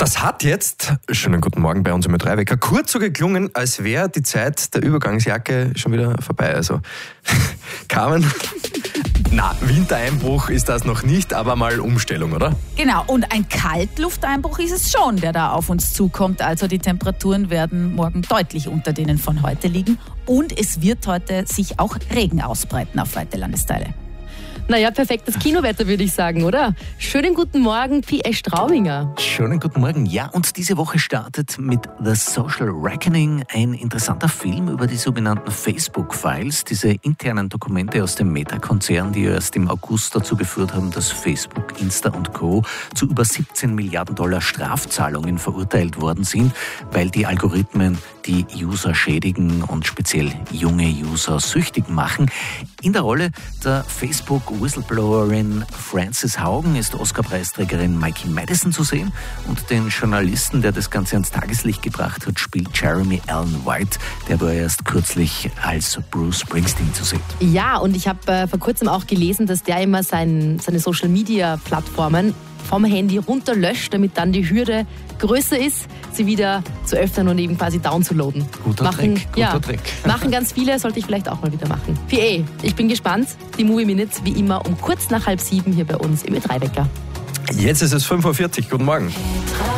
Das hat jetzt, schönen guten Morgen bei uns im Ö3-Wecker, kurz so geklungen, als wäre die Zeit der Übergangsjacke schon wieder vorbei. Also, Carmen, na, Wintereinbruch ist das noch nicht, aber mal Umstellung, oder? Genau, und ein Kaltlufteinbruch ist es schon, der da auf uns zukommt. Also die Temperaturen werden morgen deutlich unter denen von heute liegen. Und es wird heute sich auch Regen ausbreiten auf weite Landesteile. Naja, perfektes Kinowetter, würde ich sagen, oder? Schönen guten Morgen, P.A. Straubinger. Schönen guten Morgen. Ja, und diese Woche startet mit The Social Reckoning ein interessanter Film über die sogenannten Facebook-Files, diese internen Dokumente aus dem Meta-Konzern, die erst im August dazu geführt haben, dass Facebook, Insta und Co. zu über 17 Milliarden Dollar Strafzahlungen verurteilt worden sind, weil die Algorithmen die User schädigen und speziell junge User süchtig machen. In der Rolle der Facebook-Whistleblowerin Frances Haugen ist Oscar-Preisträgerin Mikey Madison zu sehen und den Journalisten, der das Ganze ans Tageslicht gebracht hat, spielt Jeremy Allen White, der war erst kürzlich als Bruce Springsteen zu sehen. Ja, und ich habe vor kurzem auch gelesen, dass der immer seine Social-Media-Plattformen vom Handy runterlöscht, damit dann die Hürde größer ist, sie wieder zu öffnen und eben quasi downzuladen. Guter Trick. Machen ganz viele, sollte ich vielleicht auch mal wieder machen. PA, ich bin gespannt. Die Movie Minutes wie immer um kurz nach 6:30 hier bei uns im Ö3-Wecker. Jetzt ist es 5:40 Uhr. Guten Morgen.